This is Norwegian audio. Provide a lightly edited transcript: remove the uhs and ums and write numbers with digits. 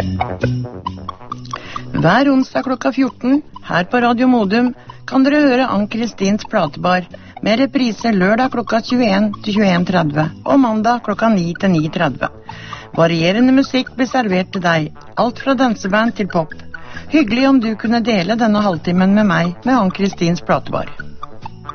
Hver onsdag klokka 14, her på Radio Modum, kan dere høre Ann-Kristins platebar, med reprise lørdag klokka 21 til 21.30, og mandag klokka 9 til 9.30. Varierende musikk blir servert til deg, alt fra danseband til pop. Hyggelig om du kunne dele denne halvtimen med meg med Ann-Kristins platebar.